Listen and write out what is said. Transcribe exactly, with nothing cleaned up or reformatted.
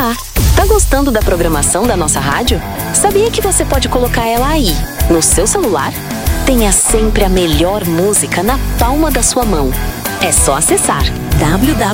Olá! Tá gostando da programação da nossa rádio? Sabia que você pode colocar ela aí, no seu celular? Tenha sempre a melhor música na palma da sua mão. É só acessar w w w